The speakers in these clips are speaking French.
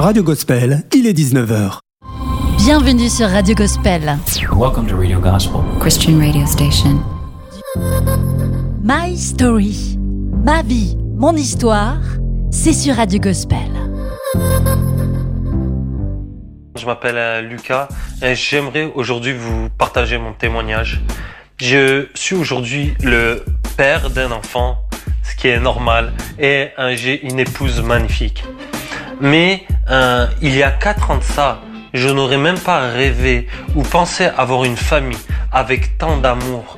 Radio Gospel, il est 19h. Bienvenue sur Radio Gospel. Welcome to Radio Gospel, Christian radio station. My Story, ma vie, mon histoire, c'est sur Radio Gospel. Je m'appelle Lucas et j'aimerais aujourd'hui vous partager mon témoignage. Je suis aujourd'hui le père d'un enfant, ce qui est normal, et j'ai une épouse magnifique. Mais il y a 4 ans de ça, je n'aurais même pas rêvé ou pensé avoir une famille avec tant d'amour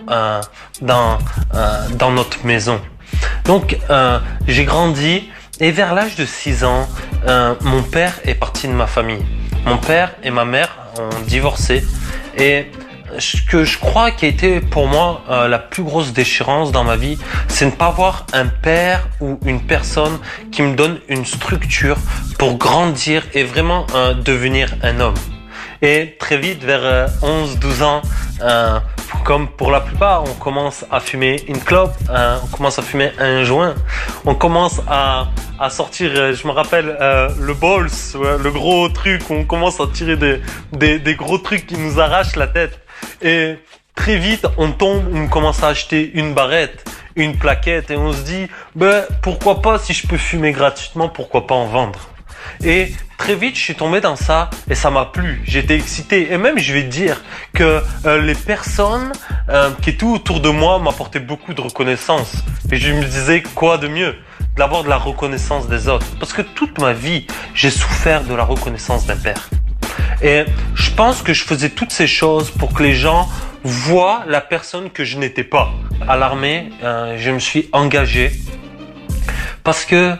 dans notre maison. Donc j'ai grandi et vers l'âge de 6 ans, mon père est parti de ma famille. Mon père et ma mère ont divorcé et ce que je crois qui a été pour moi la plus grosse déchirance dans ma vie, c'est ne pas avoir un père ou une personne qui me donne une structure pour grandir et vraiment devenir un homme. Et très vite, vers 11-12 ans, comme pour la plupart, on commence à fumer une clope, on commence à fumer un joint, on commence à sortir, je me rappelle, le balls, le gros truc, on commence à tirer des gros trucs qui nous arrachent la tête. Et très vite, on tombe, on commence à acheter une barrette, une plaquette, et on se dit, pourquoi pas, si je peux fumer gratuitement, pourquoi pas en vendre? Et très vite, je suis tombé dans ça et ça m'a plu. J'étais excité et même, je vais dire que les personnes qui étaient autour de moi m'apportaient beaucoup de reconnaissance. Et je me disais, quoi de mieux d'avoir de la reconnaissance des autres? Parce que toute ma vie, j'ai souffert de la reconnaissance d'un père. Et je pense que je faisais toutes ces choses pour que les gens voient la personne que je n'étais pas. À l'armée, je me suis engagé parce que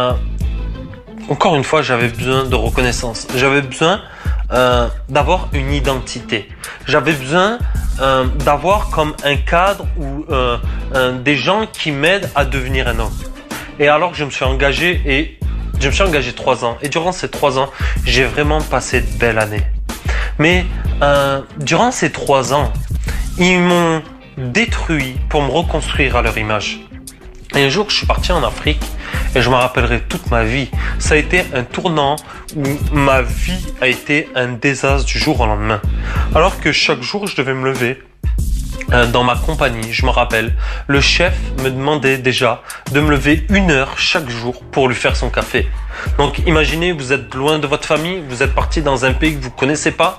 encore une fois, j'avais besoin de reconnaissance. J'avais besoin d'avoir une identité. J'avais besoin d'avoir comme un cadre ou des gens qui m'aident à devenir un homme. Et alors, je me suis engagé 3 ans. Et durant ces 3 ans, j'ai vraiment passé de belles années. Mais durant ces 3 ans, ils m'ont détruit pour me reconstruire à leur image. Et un jour, je suis parti en Afrique et je me rappellerai toute ma vie. Ça a été un tournant où ma vie a été un désastre du jour au lendemain. Alors que chaque jour, je devais me lever dans ma compagnie, je me rappelle, le chef me demandait déjà de me lever 1 heure chaque jour pour lui faire son café. Donc imaginez, vous êtes loin de votre famille, vous êtes parti dans un pays que vous connaissez pas,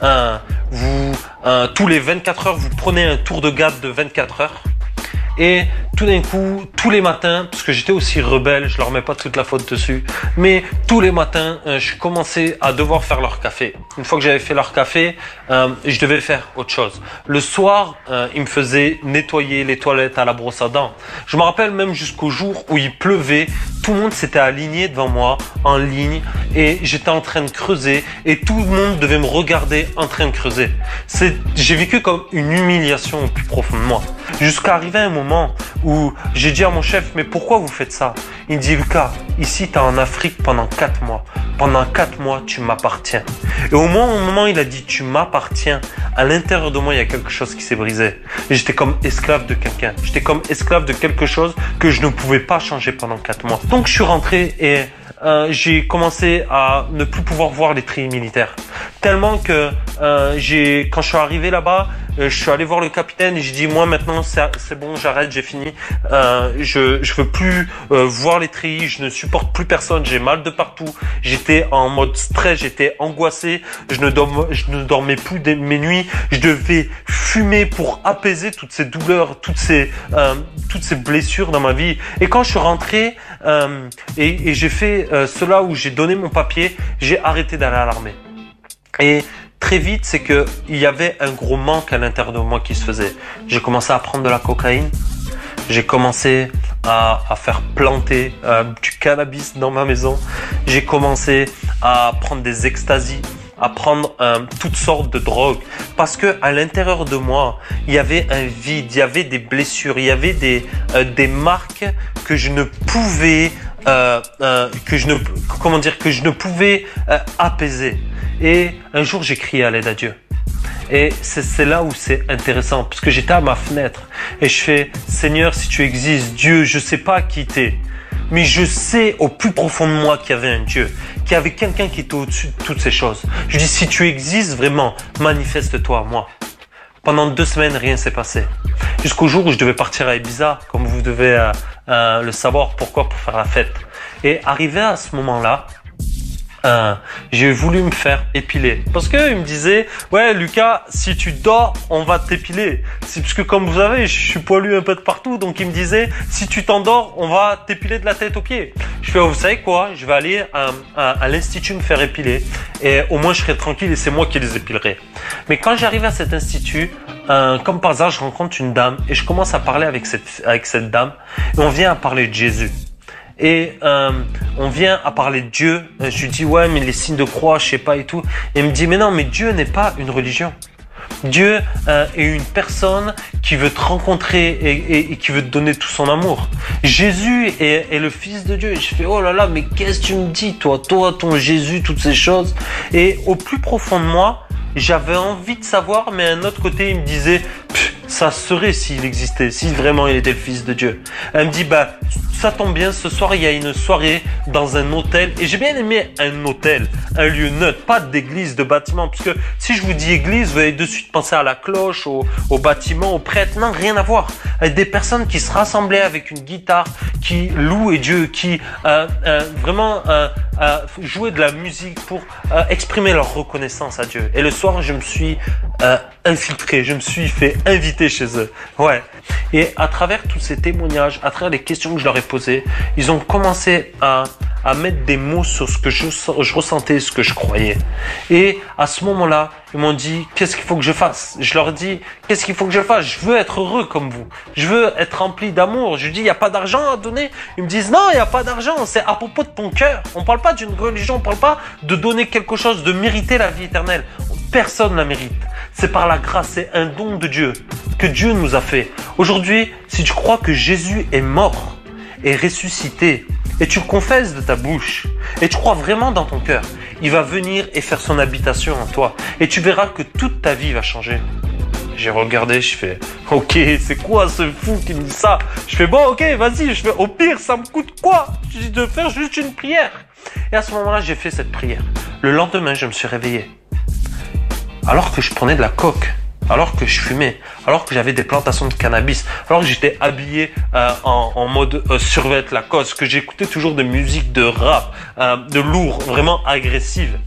tous les 24 heures, vous prenez un tour de garde de 24 heures. Et tout d'un coup, tous les matins, parce que j'étais aussi rebelle, je leur mets pas toute la faute dessus, mais tous les matins, je commençais à devoir faire leur café. Une fois que j'avais fait leur café, je devais faire autre chose. Le soir, ils me faisaient nettoyer les toilettes à la brosse à dents. Je me rappelle même jusqu'au jour où il pleuvait, tout le monde s'était aligné devant moi, en ligne, et j'étais en train de creuser, et tout le monde devait me regarder en train de creuser. J'ai vécu comme une humiliation au plus profond de moi. Jusqu'à arriver à un moment où j'ai dit à mon chef, mais pourquoi vous faites ça? Il me dit, Lucas, ici t'es en Afrique pendant 4 mois. Pendant 4 mois, tu m'appartiens. Et au moment où il a dit, tu m'appartiens, à l'intérieur de moi, il y a quelque chose qui s'est brisé. Et j'étais comme esclave de quelqu'un. J'étais comme esclave de quelque chose que je ne pouvais pas changer pendant 4 mois. Donc je suis rentré et j'ai commencé à ne plus pouvoir voir les treillis militaires. Tellement que quand je suis arrivé là-bas, je suis allé voir le capitaine et j'ai dit, moi maintenant c'est bon, j'arrête, j'ai fini. Je veux plus voir les treillis, je ne supporte plus personne, j'ai mal de partout. J'étais en mode stress, j'étais angoissé, je ne dormais plus mes nuits. Je devais fumer pour apaiser toutes ces douleurs, toutes ces blessures dans ma vie. Et quand je suis rentré et j'ai fait cela où j'ai donné mon papier, j'ai arrêté d'aller à l'armée. Et très vite, c'est que il y avait un gros manque à l'intérieur de moi qui se faisait. J'ai commencé à prendre de la cocaïne. J'ai commencé à faire planter du cannabis dans ma maison. J'ai commencé à prendre des extasies, à prendre toutes sortes de drogues. Parce que à l'intérieur de moi, il y avait un vide, il y avait des blessures, il y avait des marques que je ne pouvais que je ne pouvais apaiser. Et un jour, j'ai crié à l'aide à Dieu. Et c'est là où c'est intéressant, parce que j'étais à ma fenêtre et je fais, Seigneur, si tu existes, Dieu, je sais pas qui t'es. mais je sais au plus profond de moi qu'il y avait un Dieu, qu'il y avait quelqu'un qui était au-dessus de toutes ces choses. Je dis, si tu existes vraiment, manifeste-toi à moi. Pendant 2 semaines, rien s'est passé. Jusqu'au jour où je devais partir à Ibiza, comme vous devez le savoir. Pourquoi? Pour faire la fête. Et arrivé à ce moment-là, j'ai voulu me faire épiler. Parce que il me disait, ouais Lucas, si tu dors, on va t'épiler. C'est parce que comme vous savez, je suis poilu un peu de partout. Donc il me disait, si tu t'endors, on va t'épiler de la tête aux pieds. Je fais, oh, vous savez quoi? Je vais aller à l'institut me faire épiler. Et au moins je serai tranquille et c'est moi qui les épilerai. Mais quand j'arrive à cet institut, comme par hasard, je rencontre une dame et je commence à parler avec cette dame. Et on vient à parler de Jésus. Et on vient à parler de Dieu. Je lui dis, ouais, mais les signes de croix, je sais pas et tout. Et il me dit, mais non, mais Dieu n'est pas une religion. Dieu est une personne qui veut te rencontrer et qui veut te donner tout son amour. Jésus est le Fils de Dieu. Et je fais, oh là là, mais qu'est-ce que tu me dis, toi, ton Jésus, toutes ces choses. Et au plus profond de moi, j'avais envie de savoir, mais d'un autre côté, il me disait, ça serait s'il existait, si vraiment il était le Fils de Dieu. Elle me dit, bah, ça tombe bien, ce soir, il y a une soirée dans un hôtel. Et j'ai bien aimé un hôtel, un lieu neutre, pas d'église, de bâtiment. Parce que si je vous dis église, vous allez de suite penser à la cloche, au bâtiment, au prêtre. Non, rien à voir. Avec des personnes qui se rassemblaient avec une guitare, qui louaient Dieu, qui vraiment jouaient de la musique pour exprimer leur reconnaissance à Dieu. Et le soir, je me suis infiltré, je me suis fait inviter chez eux. Ouais. Et à travers tous ces témoignages, à travers les questions que je leur ai posées, ils ont commencé à mettre des mots sur ce que je ressentais, ce que je croyais. Et à ce moment-là, ils m'ont dit, qu'est-ce qu'il faut que je fasse? Je leur dis, qu'est-ce qu'il faut que je fasse? Je veux être heureux comme vous. Je veux être rempli d'amour. Je dis, il n'y a pas d'argent à donner. Ils me disent, non, il n'y a pas d'argent. C'est à propos de ton cœur. On ne parle pas d'une religion. On ne parle pas de donner quelque chose, de mériter la vie éternelle. Personne ne la mérite. C'est par la grâce, c'est un don de Dieu que Dieu nous a fait. Aujourd'hui, si tu crois que Jésus est mort et ressuscité, et tu le confesses de ta bouche, et tu crois vraiment dans ton cœur, il va venir et faire son habitation en toi. Et tu verras que toute ta vie va changer. J'ai regardé, je fais, ok, c'est quoi ce fou qui me dit ça? Je fais, bon, ok, vas-y, je fais, au pire, ça me coûte quoi? Je dis de faire juste une prière. Et à ce moment-là, j'ai fait cette prière. Le lendemain, je me suis réveillé. Alors que je prenais de la coke, alors que je fumais, alors que j'avais des plantations de cannabis, alors que j'étais habillé en mode survêt Lacoste, que j'écoutais toujours des musiques de rap, de lourd, vraiment agressive.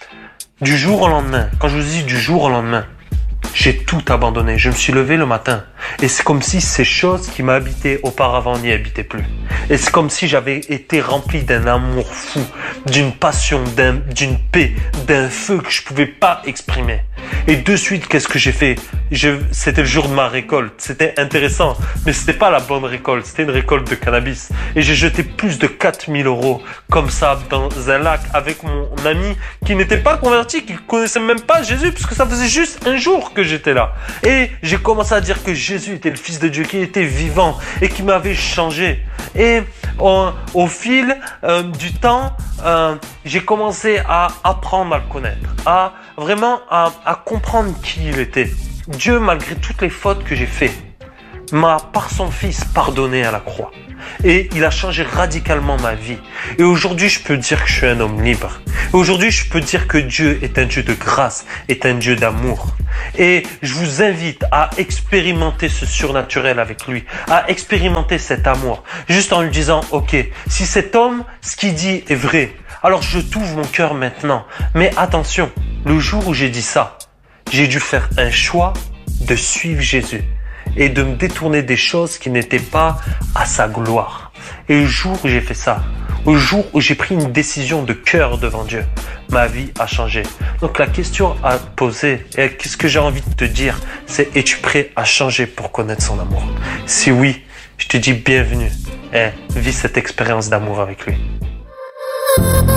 Du jour au lendemain, quand je vous dis du jour au lendemain, j'ai tout abandonné. Je me suis levé le matin et c'est comme si ces choses qui m'habitaient auparavant n'y habitaient plus. Et c'est comme si j'avais été rempli d'un amour fou, d'une passion, d'une paix, d'un feu que je pouvais pas exprimer. Et de suite, qu'est-ce que j'ai fait? C'était le jour de ma récolte. C'était intéressant, mais c'était pas la bonne récolte. C'était une récolte de cannabis. Et j'ai jeté plus de 4000 € comme ça dans un lac avec mon ami qui n'était pas converti, qui connaissait même pas Jésus, parce que ça faisait juste un jour que j'étais là. Et j'ai commencé à dire que Jésus était le Fils de Dieu, qui était vivant et qui m'avait changé. Et au fil du temps, j'ai commencé à apprendre à le connaître, à vraiment à comprendre qui il était. Dieu, malgré toutes les fautes que j'ai faites, m'a par son Fils pardonné à la croix. Et il a changé radicalement ma vie. Et aujourd'hui, je peux dire que je suis un homme libre. Et aujourd'hui, je peux dire que Dieu est un Dieu de grâce, est un Dieu d'amour. Et je vous invite à expérimenter ce surnaturel avec lui, à expérimenter cet amour, juste en lui disant, ok, si cet homme, ce qu'il dit est vrai, alors je t'ouvre mon cœur maintenant. Mais attention, le jour où j'ai dit ça, j'ai dû faire un choix de suivre Jésus et de me détourner des choses qui n'étaient pas à sa gloire. Et le jour où j'ai fait ça, au jour où j'ai pris une décision de cœur devant Dieu, ma vie a changé. Donc la question à poser, et qu'est-ce que j'ai envie de te dire, c'est es-tu prêt à changer pour connaître son amour? Si oui, je te dis bienvenue et vis cette expérience d'amour avec lui.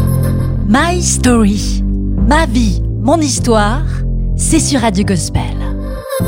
My Story, ma vie, mon histoire, c'est sur Radio Gospel.